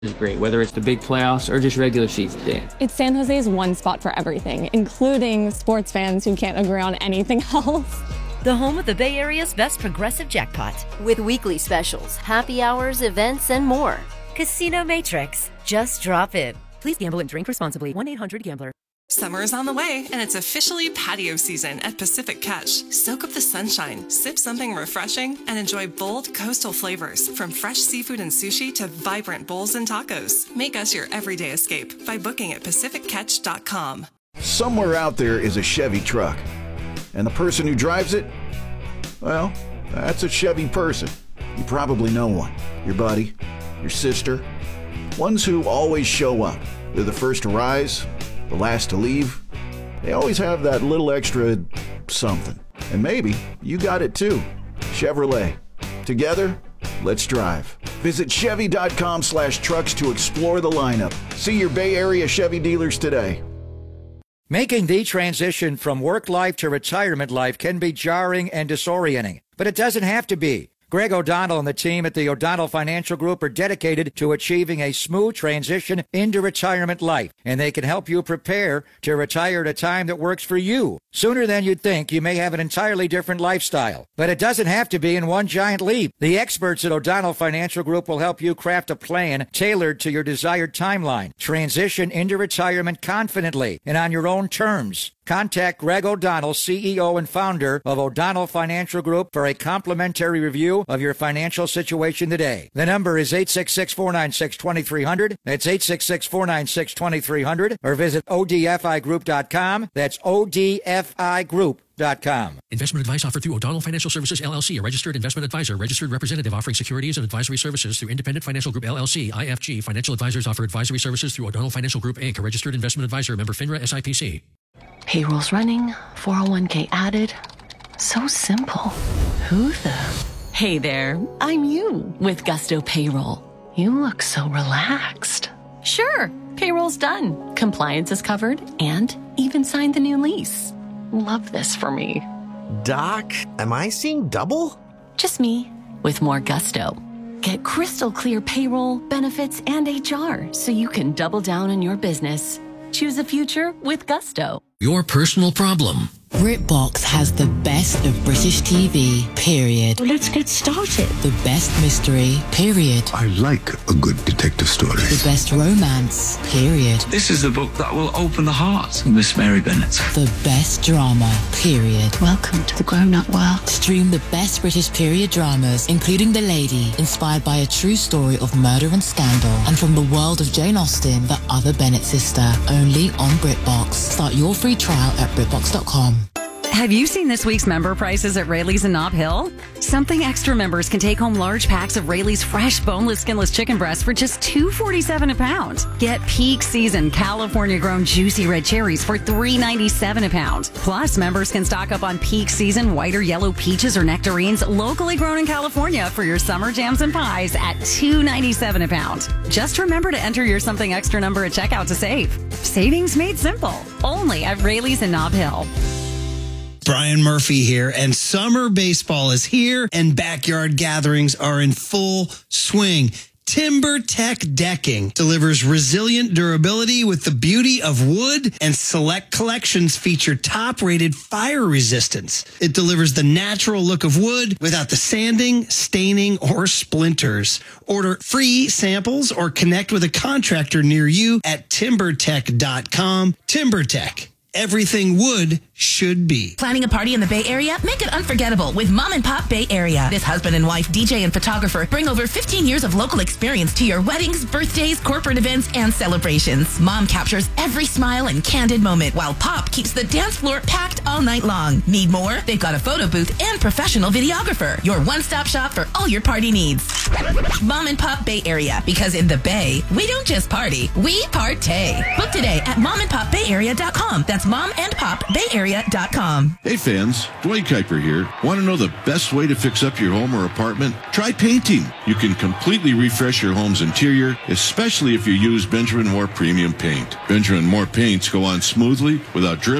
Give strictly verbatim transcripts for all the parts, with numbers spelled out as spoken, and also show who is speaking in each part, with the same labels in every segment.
Speaker 1: is great, whether it's the big playoffs or just regular season day.
Speaker 2: It's San Jose's one spot for everything, including sports fans who can't agree on anything else.
Speaker 3: The home of the Bay Area's best progressive jackpot.
Speaker 4: With weekly specials, happy hours, events, and more.
Speaker 3: Casino Matrix. Just drop in. Please gamble and drink responsibly. one eight hundred gambler.
Speaker 5: Summer is on the way, and it's officially patio season at Pacific Catch. Soak up the sunshine, sip something refreshing, and enjoy bold coastal flavors from fresh seafood and sushi to vibrant bowls and tacos. Make us your everyday escape by booking at pacific catch dot com.
Speaker 6: Somewhere out there is a Chevy truck, and the person who drives it, well, that's a Chevy person. You probably know one. Your buddy, your sister, ones who always show up. They're the first to rise, the last to leave. They always have that little extra something. And maybe you got it too. Chevrolet. Together, let's drive. Visit Chevy.com slash trucks to explore the lineup. See your Bay Area Chevy dealers today.
Speaker 7: Making the transition from work life to retirement life can be jarring and disorienting, but it doesn't have to be. Greg O'Donnell and the team at the O'Donnell Financial Group are dedicated to achieving a smooth transition into retirement life, and they can help you prepare to retire at a time that works for you. Sooner than you'd think, you may have an entirely different lifestyle, but it doesn't have to be in one giant leap. The experts at O'Donnell Financial Group will help you craft a plan tailored to your desired timeline. Transition into retirement confidently and on your own terms. Contact Greg O'Donnell, C E O and founder of O'Donnell Financial Group, for a complimentary review of your financial situation today. The number is eight six six, four nine six, two three zero zero. That's eight six six, four nine six, two three zero zero. Or visit O D F I group dot com. That's O D F I group dot com.
Speaker 8: Investment advice offered through O'Donnell Financial Services, L L C, a registered investment advisor, registered representative offering securities and advisory services through Independent Financial Group, L L C, I F G. Financial advisors offer advisory services through O'Donnell Financial Group, Incorporated, a registered investment advisor, member FINRA, S I P C.
Speaker 9: Payroll's running, four oh one k added. So simple. Who the? Hey there, I'm you with Gusto Payroll. You look so relaxed. Sure, payroll's done. Compliance is covered and even signed the new lease. Love this for me.
Speaker 10: Doc, am I seeing double?
Speaker 9: Just me with more gusto. Get crystal clear payroll, benefits, and H R so you can double down on your business. Choose a future with Gusto.
Speaker 8: Your personal problem.
Speaker 11: BritBox has the best of British T V, period.
Speaker 12: Well, let's get started.
Speaker 11: The best mystery, period.
Speaker 13: I like a good detective story.
Speaker 11: The best romance, period.
Speaker 14: This is the book that will open the heart of Miss Mary Bennet.
Speaker 11: The best drama, period.
Speaker 12: Welcome to the grown-up world.
Speaker 11: Stream the best British period dramas, including The Lady, inspired by a true story of murder and scandal, and from the world of Jane Austen, the other Bennet sister, only on BritBox. Start your free trial at BritBox dot com.
Speaker 15: Have you seen this week's member prices at Rayleigh's in Nob Hill? Something Extra members can take home large packs of Rayleigh's fresh, boneless, skinless chicken breasts for just two dollars and forty-seven cents a pound. Get peak season California-grown juicy red cherries for three dollars and ninety-seven cents a pound. Plus, members can stock up on peak season white or yellow peaches or nectarines locally grown in California for your summer jams and pies at two dollars and ninety-seven cents a pound. Just remember to enter your Something Extra number at checkout to save. Savings made simple. Only at Rayleigh's in Nob Hill.
Speaker 16: Brian Murphy here, and summer baseball is here and backyard gatherings are in full swing. TimberTech Decking delivers resilient durability with the beauty of wood, and select collections feature top-rated fire resistance. It delivers the natural look of wood without the sanding, staining, or splinters. Order free samples or connect with a contractor near you at timber tech dot com. TimberTech. Everything wood should be.
Speaker 17: Planning a party in the Bay Area? Make it unforgettable with Mom and Pop Bay Area. This husband and wife, D J and photographer, bring over fifteen years of local experience to your weddings, birthdays, corporate events, and celebrations. Mom captures every smile and candid moment, while Pop keeps the dance floor packed all night long. Need more? They've got a photo booth and professional videographer. Your one-stop shop for all your party needs. Mom and Pop Bay Area, because in the Bay, we don't just party, we partay. Book today at mom and pop bay area dot com. That's mom and pop bay area dot com.
Speaker 18: Hey fans, Dwayne Kuiper here. Want to know the best way to fix up your home or apartment? Try painting. You can completely refresh your home's interior, especially if you use Benjamin Moore Premium Paint. Benjamin Moore paints go on smoothly, without drips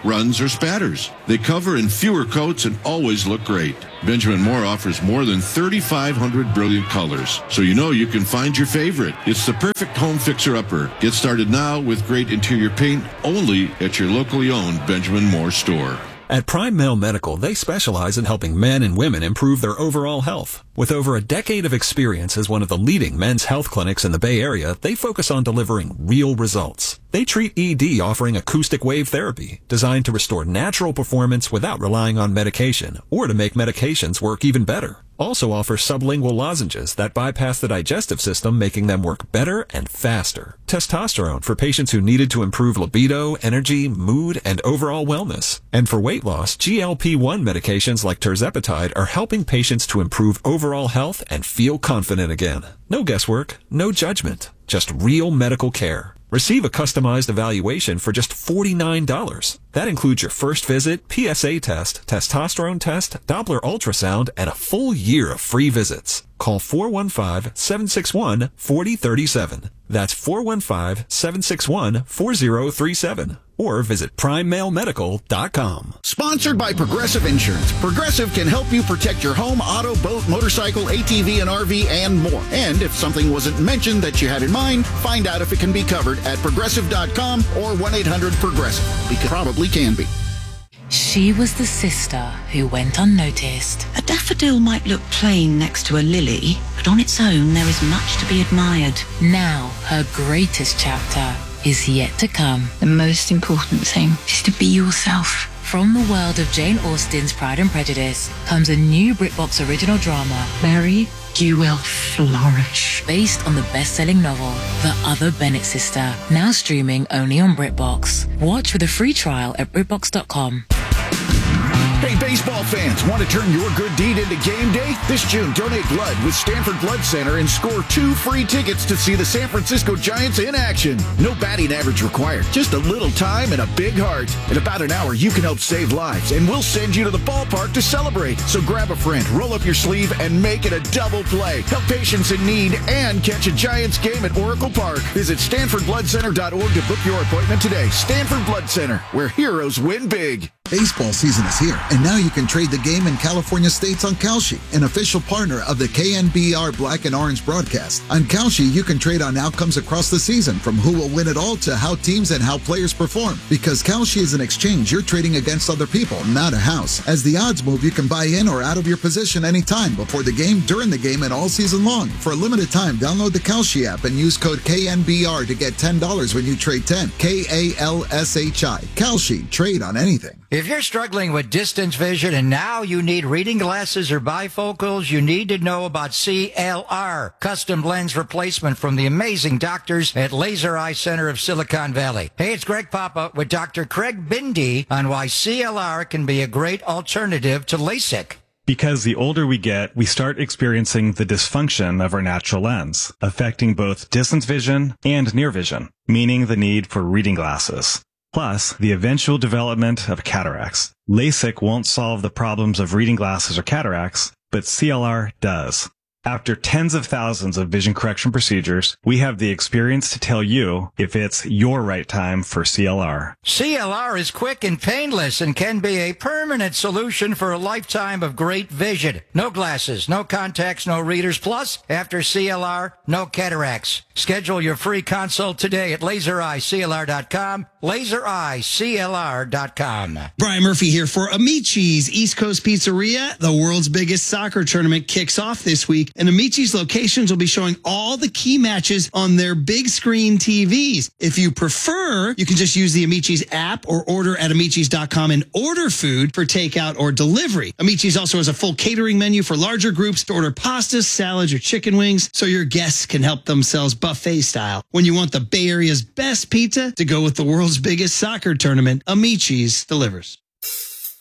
Speaker 18: runs, or spatters. They cover in fewer coats and always look great. Benjamin Moore offers more than thirty-five hundred brilliant colors, so you know you can find your favorite. It's the perfect home fixer-upper. Get started now with great interior paint only at your locally owned Benjamin Moore store.
Speaker 19: At Prime Male Medical, they specialize in helping men and women improve their overall health. With over a decade of experience as one of the leading men's health clinics in the Bay Area, they focus on delivering real results. They treat E D offering acoustic wave therapy, designed to restore natural performance without relying on medication, or to make medications work even better. Also offer sublingual lozenges that bypass the digestive system, making them work better and faster. Testosterone for patients who needed to improve libido, energy, mood, and overall wellness. And for weight loss, G L P one medications like tirzepatide are helping patients to improve overall health and feel confident again. No guesswork, no judgment, just real medical care. Receive a customized evaluation for just forty-nine dollars. That includes your first visit, P S A test, testosterone test, Doppler ultrasound, and a full year of free visits. Call four one five, seven six one, four zero three seven. That's four one five, seven six one, four zero three seven. Or visit prime male medical dot com.
Speaker 6: Sponsored by Progressive Insurance. Progressive can help you protect your home, auto, boat, motorcycle, A T V, and R V, and more. And if something wasn't mentioned that you had in mind, find out if it can be covered at progressive dot com or one eight hundred progressive. Because it probably can be.
Speaker 11: She was the sister who went unnoticed.
Speaker 12: A daffodil might look plain next to a lily, but on its own there is much to be admired.
Speaker 11: Now her greatest chapter is yet to come.
Speaker 12: The most important thing is to be yourself.
Speaker 11: From the world of Jane Austen's Pride and Prejudice comes a new BritBox original drama,
Speaker 12: Mary, you will flourish.
Speaker 11: Based on the best-selling novel, The Other Bennett Sister, now streaming only on BritBox. Watch with a free trial at britbox dot com.
Speaker 6: Hey, baseball fans, want to turn your good deed into game day? This June, donate blood with Stanford Blood Center and score two free tickets to see the San Francisco Giants in action. No batting average required, just a little time and a big heart. In about an hour, you can help save lives, and we'll send you to the ballpark to celebrate. So grab a friend, roll up your sleeve, and make it a double play. Help patients in need and catch a Giants game at Oracle Park. Visit stanford blood center dot org to book your appointment today. Stanford Blood Center, where heroes win big.
Speaker 20: Baseball season is here, and now you can trade the game in California states on Kalshi, an official partner of the K N B R Black and Orange broadcast. On Kalshi, you can trade on outcomes across the season, from who will win it all to how teams and how players perform. Because Kalshi is an exchange, you're trading against other people, not a house. As the odds move, you can buy in or out of your position anytime, before the game, during the game, and all season long. For a limited time, download the Kalshi app and use code K N B R to get ten dollars when you trade ten. K A L S H I. Kalshi. Trade on anything.
Speaker 7: If you're struggling with distance vision and now you need reading glasses or bifocals, you need to know about C L R, custom lens replacement from the amazing doctors at Laser Eye Center of Silicon Valley. Hey, it's Greg Papa with Doctor Craig Bindi on why C L R can be a great alternative to LASIK.
Speaker 21: Because the older we get, we start experiencing the dysfunction of our natural lens, affecting both distance vision and near vision, meaning the need for reading glasses. Plus, the eventual development of cataracts. LASIK won't solve the problems of reading glasses or cataracts, but C L R does. After tens of thousands of vision correction procedures, we have the experience to tell you if it's your right time for C L R.
Speaker 7: C L R is quick and painless and can be a permanent solution for a lifetime of great vision. No glasses, no contacts, no readers. Plus, after C L R, no cataracts. Schedule your free consult today at laser eye C L R dot com, laser eye C L R dot com.
Speaker 16: Brian Murphy here for Amici's East Coast Pizzeria. The world's biggest soccer tournament kicks off this week, and Amici's locations will be showing all the key matches on their big screen T Vs. If you prefer, you can just use the Amici's app or order at amicis dot com and order food for takeout or delivery. Amici's also has a full catering menu for larger groups to order pastas, salads, or chicken wings, so your guests can help themselves buffet style. When you want the Bay Area's best pizza to go with the world's biggest soccer tournament, Amici's delivers.